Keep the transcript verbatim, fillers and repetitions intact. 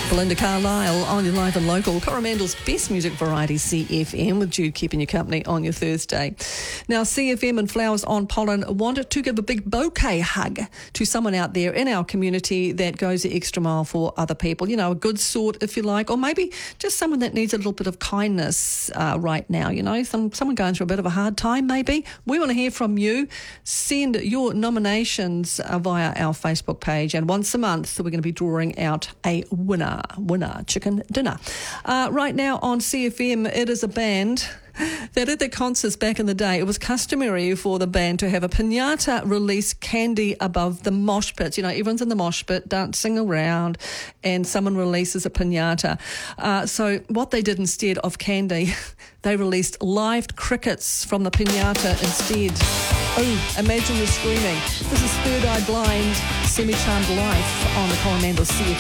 Belinda Carlisle on your live and local Coromandel's best music variety C F M, with Jude keeping you company on your Thursday. Now, C F M and Flowers on Pollen wanted to give a big bouquet hug to someone out there in our community that goes the extra mile for other people. You know, a good sort, if you like, or maybe just someone that needs a little bit of kindness uh, right now. You know, some someone going through a bit of a hard time maybe. We want to hear from you. Send your nominations uh, via our Facebook page, and once a month we're going to be drawing out a winner. Winner chicken dinner. Uh, right now on C F M, it is a band that at their concerts back in the day, it was customary for the band to have a piñata release candy above the mosh pits. You know, everyone's in the mosh pit dancing around and someone releases a piñata. Uh, so what they did instead of candy, they released live crickets from the piñata instead. Oh, imagine the screaming. This is Third Eye Blind, Semi-Charmed Life on the Coromandel C F M.